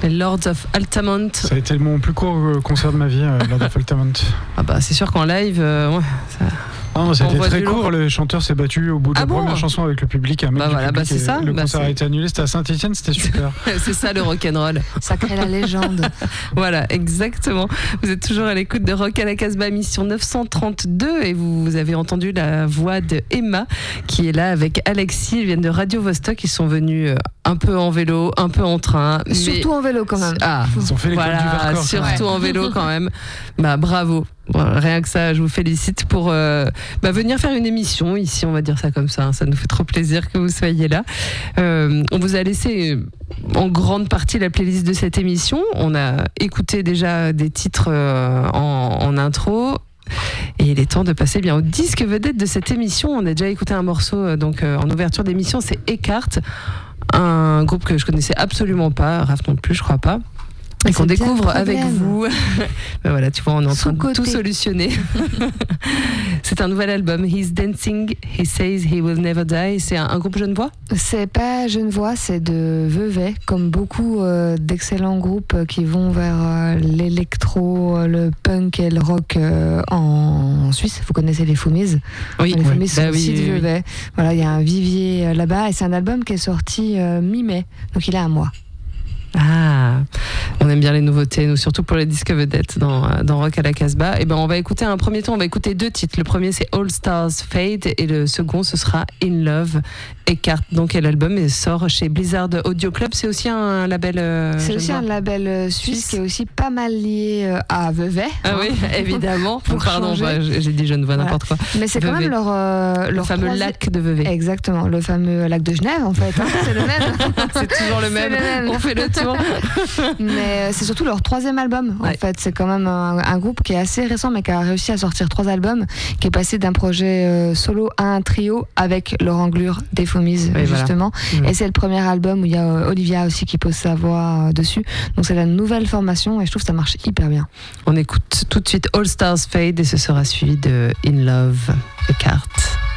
Les Lords of Altamont. Ça a été mon plus court concert de ma vie, Lords of Altamont. Ah bah c'est sûr qu'en live, ouais, ça... Non, ça a été très court. Le chanteur s'est battu au bout de la première chanson avec le public. C'est ça. Le concert a été annulé. C'était à Saint-Étienne, c'était super. C'est ça le rock'n'roll. Ça crée la légende. Voilà, exactement. Vous êtes toujours à l'écoute de Rock à la Casbah, émission 932, et vous avez entendu la voix de Emma qui est là avec Alexis. Ils viennent de Radio Vostok. Ils sont venus un peu en vélo, un peu en train. Surtout en vélo quand même. Ah, ils ont fait l'école du Vercors. Surtout en vélo quand même. Bah bravo. Bon, rien que ça, je vous félicite pour venir faire une émission ici, on va dire ça comme ça. Ça nous fait trop plaisir que vous soyez là. On vous a laissé en grande partie la playlist de cette émission. On a écouté déjà des titres en intro. Et il est temps de passer bien au disque vedette de cette émission. On a déjà écouté un morceau en ouverture d'émission, c'est Eckhart, un groupe que je connaissais absolument pas, Raph non plus, je crois pas. Et qu'on découvre avec vous. Ben voilà, tu vois, on est en train de tout solutionner. C'est un nouvel album, He's Dancing, He Says He Will Never Die. C'est un groupe genevois ? C'est pas genevois, c'est de Vevey, comme beaucoup d'excellents groupes qui vont vers l'électro, le punk et le rock en Suisse. Vous connaissez les Foumiz ? Oui, les Foumiz sont aussi de Vevey. Voilà, il y a un vivier là-bas et c'est un album qui est sorti mi-mai, donc il est à moi. Ah, on aime bien les nouveautés, nous, surtout pour les disques vedettes dans Rock à la Casbah. Et ben, on va écouter un premier temps, on va écouter deux titres. Le premier, c'est All Stars Fade, et le second, ce sera In Love. Eckhart, donc, et l'album sort chez Blizzard Audio Club. C'est aussi un label. C'est aussi un label suisse qui est aussi pas mal lié à Vevey. Ah oui, évidemment. Pardon, j'ai dit Genevois, n'importe quoi. Mais c'est quand même leur fameux lac de Vevey. Exactement, le fameux lac de Genève, en fait. C'est le même. C'est toujours le même. On fait le tour. Mais c'est surtout leur troisième album, en fait. C'est quand même un groupe qui est assez récent, mais qui a réussi à sortir 3 albums, qui est passé d'un projet solo à un trio avec Laurent Glure des Foumiz, justement. Voilà. Et c'est le premier album où il y a Olivia aussi qui pose sa voix dessus. Donc c'est la nouvelle formation et je trouve que ça marche hyper bien. On écoute tout de suite All Stars Fade et ce sera suivi de In Love, Eckhart.